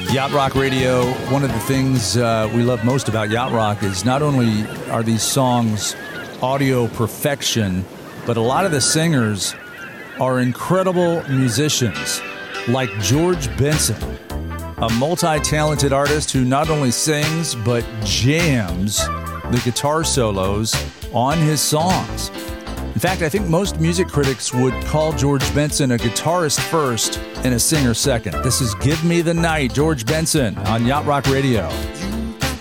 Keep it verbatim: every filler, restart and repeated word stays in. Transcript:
Yacht Rock Radio, one of the things uh, we love most about Yacht Rock is not only are these songs audio perfection, but a lot of the singers are incredible musicians, like George Benson, a multi-talented artist who not only sings, but jams the guitar solos on his songs. In fact, I think most music critics would call George Benson a guitarist first and a singer second. This is Give Me the Night, George Benson on Yacht Rock Radio.